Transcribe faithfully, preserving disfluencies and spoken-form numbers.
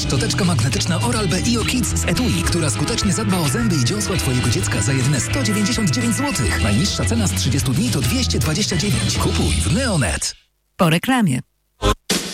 Szczoteczka magnetyczna Oral-B I O Kids z etui, która skutecznie zadba o zęby i dziąsła Twojego dziecka za jedyne sto dziewięćdziesiąt dziewięć złotych. Najniższa cena z trzydziestu dni to dwieście dwadzieścia dziewięć. Kupuj w Neonet. Po reklamie.